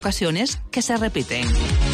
ocasiones que se repiten.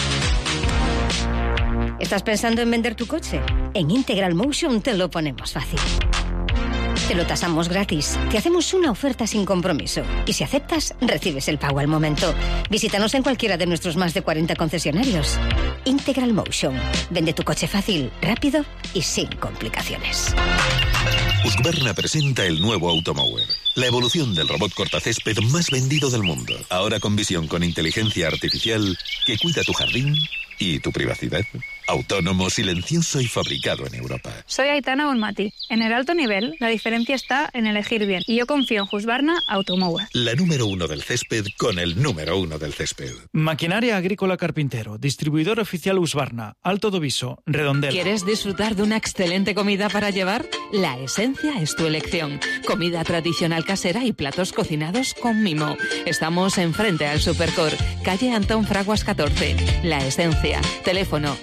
¿Estás pensando en vender tu coche? En Integral Motion te lo ponemos fácil. Te lo tasamos gratis. Te hacemos una oferta sin compromiso. Y si aceptas, recibes el pago al momento. Visítanos en cualquiera de nuestros más de 40 concesionarios. Integral Motion. Vende tu coche fácil, rápido y sin complicaciones. Husqvarna presenta el nuevo Automower, la evolución del robot cortacésped más vendido del mundo. Ahora con visión con inteligencia artificial que cuida tu jardín y tu privacidad. Autónomo, silencioso y fabricado en Europa. Soy Aitana Bonmati. En el alto nivel, la diferencia está en elegir bien. Y yo confío en Husqvarna Automower. La número 1 del césped con el número 1 del césped. Maquinaria Agrícola Carpintero. Distribuidor oficial Husqvarna. Alto Doviso. Redondela. ¿Quieres disfrutar de una excelente comida para llevar? La Esencia es tu elección. Comida tradicional casera y platos cocinados con mimo. Estamos enfrente al Supercor. Calle Antón Fraguas 14. La Esencia. Teléfono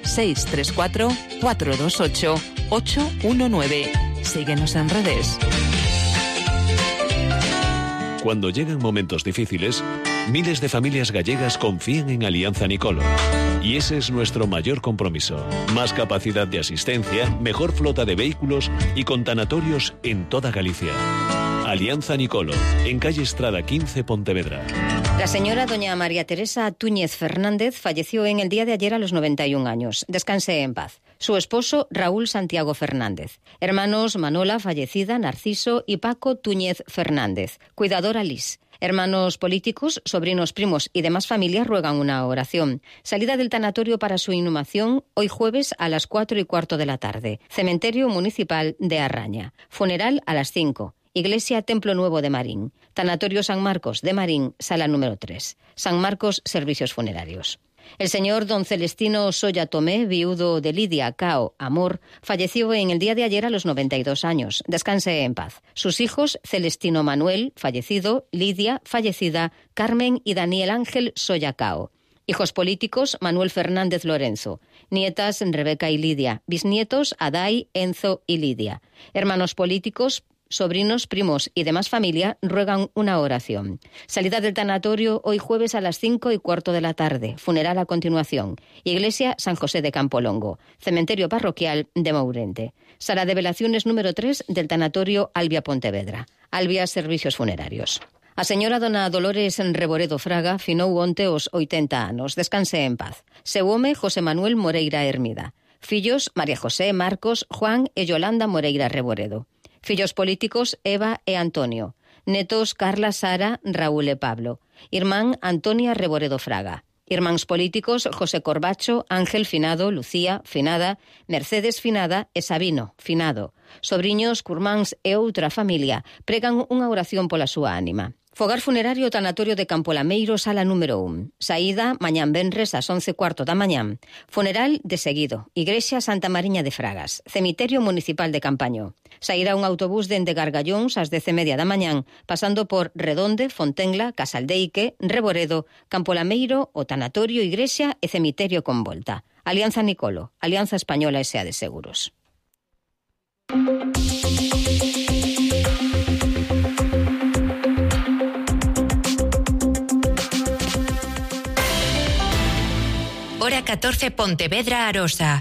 634-428-819. Síguenos en redes. Cuando llegan momentos difíciles, miles de familias gallegas confían en Alianza Nicolo. Y ese es nuestro mayor compromiso. Más capacidad de asistencia, mejor flota de vehículos y con tanatorios en toda Galicia. Alianza Nicolo, en calle Estrada 15, Pontevedra. La señora doña María Teresa Túñez Fernández falleció en el día de ayer a los 91 años. Descanse en paz. Su esposo, Raúl Santiago Fernández. Hermanos Manola, fallecida, Narciso y Paco Túñez Fernández. Cuidadora Liz. Hermanos políticos, sobrinos, primos y demás familias ruegan una oración. Salida del tanatorio para su inhumación hoy jueves a las 4:15 de la tarde. Cementerio Municipal de Arraña. Funeral a las 5. Iglesia Templo Nuevo de Marín. Tanatorio San Marcos de Marín, sala número 3. San Marcos, servicios funerarios. El señor don Celestino Soya Tomé, viudo de Lidia Cao Amor, falleció en el día de ayer a los 92 años. Descanse en paz. Sus hijos, Celestino Manuel, fallecido, Lidia, fallecida, Carmen y Daniel Ángel Soya Cao. Hijos políticos, Manuel Fernández Lorenzo. Nietas, Rebeca y Lidia. Bisnietos, Adai, Enzo y Lidia. Hermanos políticos, sobrinos, primos y demás familia ruegan una oración. Salida del tanatorio hoy jueves a las 5:15 de la tarde. Funeral a continuación. Iglesia San José de Campolongo. Cementerio parroquial de Mourente. Sala de velaciones número 3 del tanatorio Albia Pontevedra. Albia Servicios Funerarios. A señora dona Dolores Reboredo Fraga finou onte os 80 anos. Descanse en paz. Seu home José Manuel Moreira Hermida. Fillos María José, Marcos, Juan e Yolanda Moreira Reboredo. Fillos políticos Eva e Antonio. Netos Carla, Sara, Raúl e Pablo. Irmán Antonia Reboredo Fraga. Irmáns políticos José Corbacho, Ángel Finado, Lucía Finada, Mercedes Finada e Sabino Finado. Sobriños, curmáns e outra familia pregan unha oración pola súa ánima. Fogar funerario tanatorio de Campolameiro, sala número 1. Saída mañán venres ás 11:15 da mañán. Funeral de seguido. Igrexa Santa Mariña de Fragas. Cemiterio Municipal de Campañó. Sairá un autobús dende Gargallóns ás 10:30 da mañán, pasando por Redonde, Fontenla, Casaldeique, Reboredo, Campolameiro, o tanatorio, igrexa e cemiterio con volta. Alianza Nicolo, Alianza Española S.A. de Seguros. Hora 14, Pontevedra, Arosa.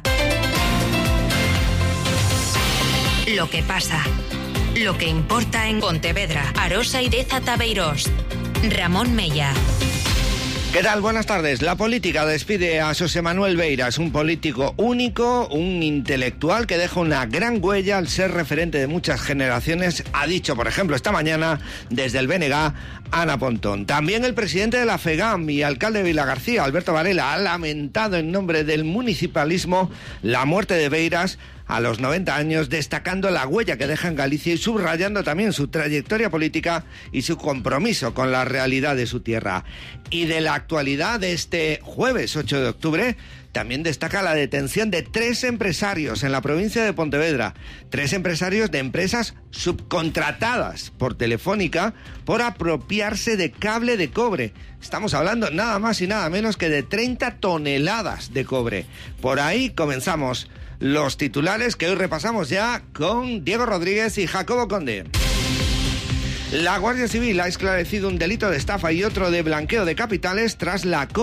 Lo que pasa. Lo que importa en Pontevedra, Arosa y Deza Tabeirós. Ramón Mella. ¿Qué tal? Buenas tardes. La política despide a José Manuel Beiras, un político único, un intelectual que deja una gran huella al ser referente de muchas generaciones, ha dicho, por ejemplo, esta mañana, desde el BNG, Ana Pontón. También el presidente de la FEGAM y alcalde de Vilagarcía, Alberto Varela, ha lamentado en nombre del municipalismo la muerte de Beiras a los 90 años, destacando la huella que deja en Galicia y subrayando también su trayectoria política y su compromiso con la realidad de su tierra. Y de la actualidad de este jueves 8 de octubre, también destaca la detención de 3 empresarios en la provincia de Pontevedra. 3 empresarios de empresas subcontratadas por Telefónica por apropiarse de cable de cobre. Estamos hablando nada más y nada menos que de 30 toneladas de cobre. Por ahí comenzamos los titulares que hoy repasamos ya con Diego Rodríguez y Jacobo Conde. La Guardia Civil ha esclarecido un delito de estafa y otro de blanqueo de capitales tras la